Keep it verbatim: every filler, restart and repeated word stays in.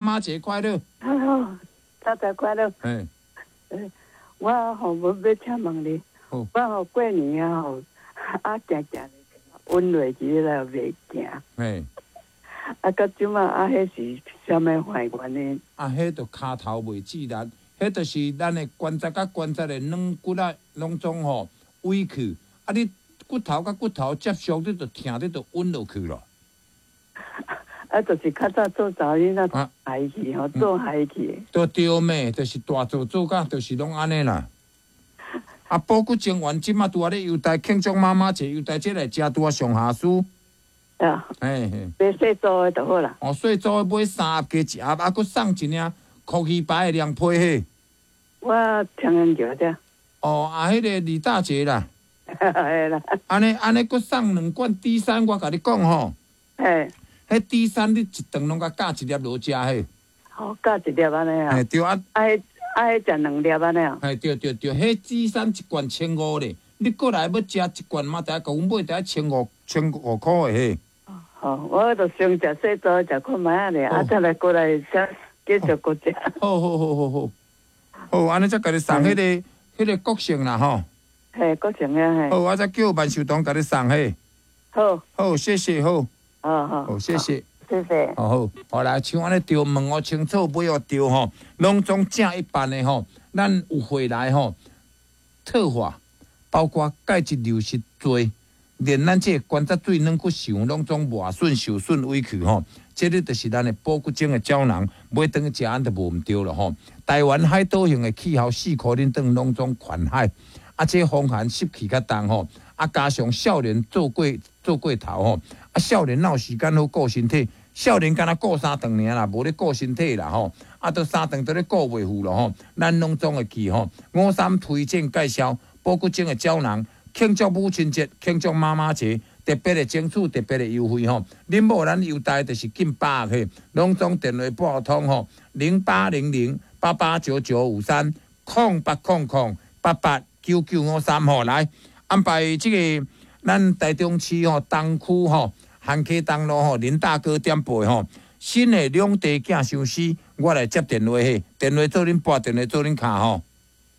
妈节快乐！ 好，大家快乐。 哎， 我吼要要请问你，我吼过年啊吼，啊行行咧，温落去来袂行。 哎， 啊，到即马啊，迄是啥物怀原呢？ 啊，迄著骹头袂自然，迄著是咱的关节甲关节的软骨啊，拢总吼委屈。啊，你骨头甲骨头接触，你著疼，你著温落去咯。 啊，就是较早做查囡仔害去吼，做害去。 都对咩？就是大做做甲，就是拢安尼啦。啊，保骨精元即马拄啊咧优待庆祝妈妈节，优待这来食拄啊上下书。 啊， 嘿嘿。 买细组的就好啦。 哦，细组的买三盒加一盒，啊，佮送一领酷鱼牌的凉皮嘿。 我听人叫的。哦， 啊，迄个李大姐啦。 系啦。 安尼安尼，佮送两罐 D 三，我甲你讲吼。 嘿。 迄 D 三你一顿拢甲夹一粒落食嘿。 好，夹一粒安尼啊。 嘿对啊。 啊，迄啊，迄食两粒安尼啊。 嘿对对对，迄 D 三一罐千五咧，你过来要食一罐嘛，得甲阮买得千五千五箍的嘿。 好，我著先食细组，食看卖啊咧，啊再来过来再继续搁食。 好好好好好。好，安尼则甲你送迄个迄个国姓啦吼。 嘿，国姓啊嘿。 好，我则叫万寿堂甲你送嘿。 好。 好，谢谢好。 好好， 好，谢谢， 谢谢。 好好，好来，像安尼调问哦，清楚买哦调吼，拢总正一般的吼，咱有回来吼，特化，包括钙质流失多，连咱这关节水软骨想拢总磨损受损委屈吼，这个就是咱的保骨精的胶囊，买等去食安就无毋对了吼。台湾海岛型的气候，四颗恁等拢总款海，啊，这风寒湿气较重吼，啊，加上少年做过做过头吼。啊，少年哪有时间好顾身体？少年敢若顾三顿尔啦，无咧顾身体啦吼。啊，都三顿都咧顾袂赴咯吼。咱拢总会记吼。五三推荐介绍保骨精的胶囊，庆祝母亲节、庆祝妈妈节，特别的争取特别的优惠吼。恁某咱优待就是近百个，拢总电话拨通吼，零八零零八八九九五三空八空空八八九九五三吼来安排这个。咱台中市吼东区吼汉溪东路吼林大哥店铺吼新的两地囝相思，我来接电话嘿，电话做恁拨，电话做恁卡吼。